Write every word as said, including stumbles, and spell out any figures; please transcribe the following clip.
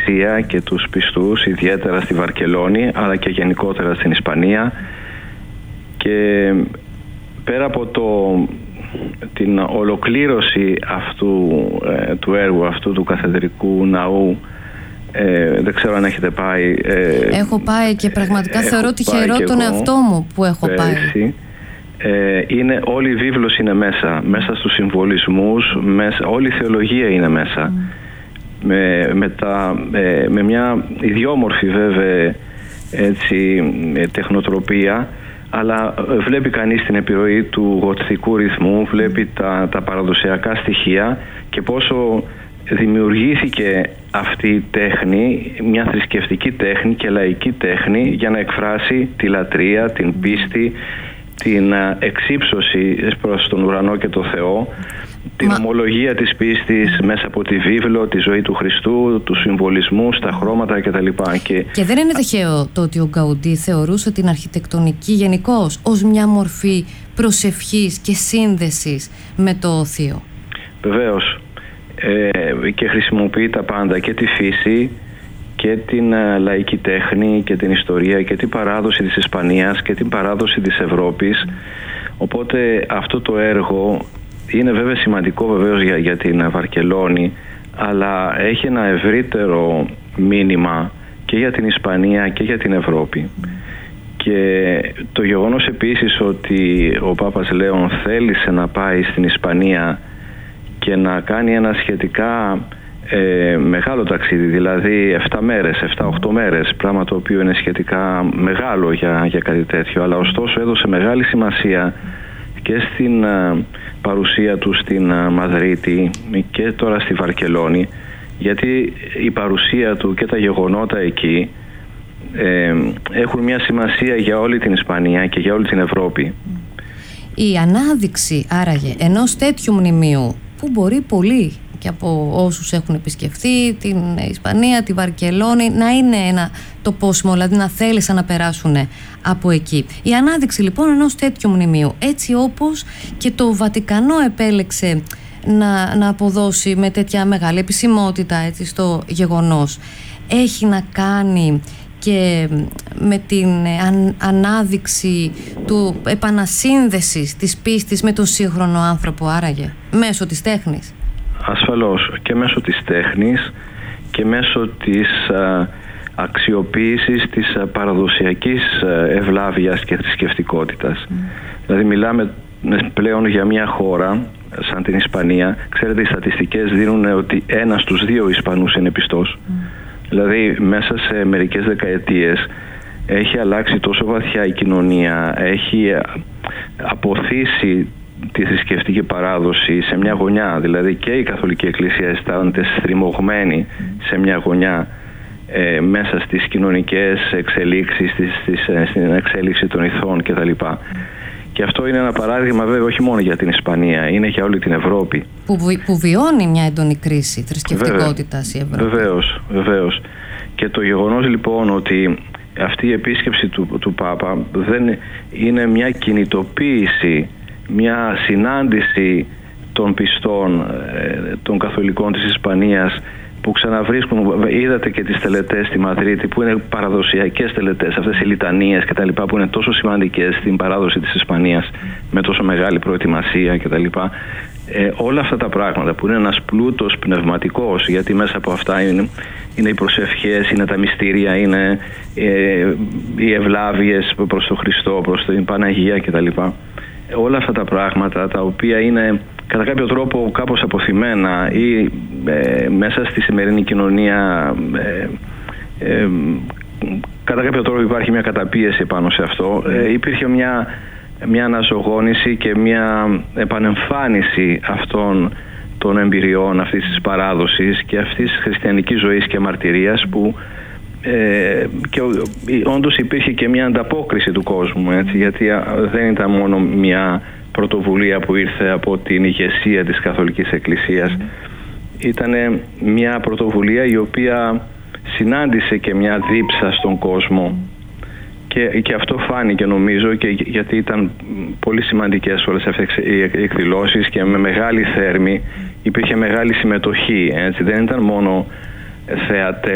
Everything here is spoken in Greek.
εκκλησία και τους πιστούς, ιδιαίτερα στη Βαρκελόνη, αλλά και γενικότερα στην Ισπανία. Και πέρα από το, την ολοκλήρωση αυτού ε, του έργου, αυτού του καθεδρικού ναού, ε, δεν ξέρω αν έχετε πάει. Ε, έχω πάει και πραγματικά θεωρώ τυχερό τον εαυτό μου που έχω πέρυσι. πάει. Ε, είναι, όλη η βίβλος είναι μέσα, μέσα στους συμβολισμούς, μέσα, όλη η θεολογία είναι μέσα. Mm. Με, με, τα, ε, με μια ιδιόμορφη βέβαια έτσι, τεχνοτροπία, αλλά βλέπει κανείς την επιρροή του γοτθικού ρυθμού, βλέπει τα, τα παραδοσιακά στοιχεία και πόσο δημιουργήθηκε αυτή η τέχνη, μια θρησκευτική τέχνη και λαϊκή τέχνη, για να εκφράσει τη λατρεία, την πίστη, την εξύψωση προς τον ουρανό και το Θεό, την Μα... ομολογία της πίστης μέσα από τη βίβλο, τη ζωή του Χριστού, του συμβολισμού, τα χρώματα κτλ. Και... και δεν είναι τυχαίο το ότι ο Γκαουντί θεωρούσε την αρχιτεκτονική γενικώς ως μια μορφή προσευχής και σύνδεσης με το Θείο. Βεβαίως. Ε, και χρησιμοποιεί τα πάντα, και τη φύση και την uh, λαϊκή τέχνη και την ιστορία και την παράδοση της Ισπανίας και την παράδοση της Ευρώπης. Οπότε αυτό το έργο είναι βέβαια σημαντικό βεβαίως για, για την Βαρκελόνη, αλλά έχει ένα ευρύτερο μήνυμα και για την Ισπανία και για την Ευρώπη. Και το γεγονός επίσης ότι ο Πάπας Λέων θέλησε να πάει στην Ισπανία και να κάνει ένα σχετικά ε, μεγάλο ταξίδι, δηλαδή εφτά μέρες, εφτά οχτώ μέρες, πράγμα το οποίο είναι σχετικά μεγάλο για, για κάτι τέτοιο, αλλά ωστόσο έδωσε μεγάλη σημασία και στην α, παρουσία του στην α, Μαδρίτη και τώρα στη Βαρκελόνη, γιατί η παρουσία του και τα γεγονότα εκεί ε, έχουν μια σημασία για όλη την Ισπανία και για όλη την Ευρώπη. Η ανάδειξη άραγε ενός τέτοιου μνημείου, που μπορεί πολλοί και από όσους έχουν επισκεφθεί την Ισπανία, τη Βαρκελόνη, να είναι ένα τοπόσιμο, δηλαδή να θέλησαν να περάσουν από εκεί. Η ανάδειξη λοιπόν ενός τέτοιου μνημείου, έτσι όπως και το Βατικανό επέλεξε να, να αποδώσει με τέτοια μεγάλη επισημότητα έτσι, στο γεγονός, έχει να κάνει και με την αν, ανάδειξη του επανασύνδεσης της πίστης με τον σύγχρονο άνθρωπο, άραγε, μέσω της τέχνης. Ασφαλώς, και μέσω της τέχνης και μέσω της α, αξιοποίησης της α, παραδοσιακής α, ευλάβειας και θρησκευτικότητας. Mm. Δηλαδή μιλάμε πλέον για μια χώρα σαν την Ισπανία. Ξέρετε, οι στατιστικές δίνουν ότι ένας στους δύο Ισπανούς είναι πιστός. Mm. Δηλαδή μέσα σε μερικές δεκαετίες έχει αλλάξει τόσο βαθιά η κοινωνία, έχει αποθήσει τη θρησκευτική παράδοση σε μια γωνιά, δηλαδή και η Καθολική Εκκλησία αισθάνεται στριμωγμένη σε μια γωνιά ε, μέσα στις κοινωνικές εξελίξεις, στις, στις, στην εξέλιξη των ηθών κτλ. Και αυτό είναι ένα παράδειγμα βέβαια όχι μόνο για την Ισπανία, είναι για όλη την Ευρώπη. Που, που βιώνει μια έντονη κρίση θρησκευτικότητας η Ευρώπη. Βεβαίως, βεβαίως. Και το γεγονός λοιπόν ότι αυτή η επίσκεψη του, του Πάπα δεν είναι μια κινητοποίηση, μια συνάντηση των πιστών, των καθολικών της Ισπανίας, που ξαναβρίσκουν, είδατε και τις τελετές στη Μαδρίτη που είναι παραδοσιακές τελετές, αυτές οι λιτανίες και τα λοιπά που είναι τόσο σημαντικές στην παράδοση της Ισπανίας με τόσο μεγάλη προετοιμασία και τα λοιπά. Ε, όλα αυτά τα πράγματα που είναι ένας πλούτος πνευματικός, γιατί μέσα από αυτά είναι, είναι οι προσευχές, είναι τα μυστήρια, είναι ε, οι ευλάβειες προς τον Χριστό, προς την Παναγία και τα λοιπά. Όλα αυτά τα πράγματα τα οποία είναι κατά κάποιο τρόπο κάπως αποθυμένα ή ε, μέσα στη σημερινή κοινωνία ε, ε, κατά κάποιο τρόπο υπάρχει μια καταπίεση πάνω σε αυτό. Ε, υπήρχε μια, μια αναζωγόνηση και μια επανεμφάνιση αυτών των εμπειριών, αυτής της παράδοσης και αυτής της χριστιανικής ζωής και μαρτυρίας που ε, και όντως υπήρχε και μια ανταπόκριση του κόσμου, έτσι, γιατί δεν ήταν μόνο μια πρωτοβουλία που ήρθε από την ηγεσία της Καθολικής Εκκλησίας. Mm. Ήταν μια πρωτοβουλία η οποία συνάντησε και μια δίψα στον κόσμο και, και αυτό φάνηκε νομίζω και γιατί ήταν πολύ σημαντικές όλες αυτές οι εκδηλώσεις και με μεγάλη θέρμη υπήρχε μεγάλη συμμετοχή, έτσι, δεν ήταν μόνο θεατές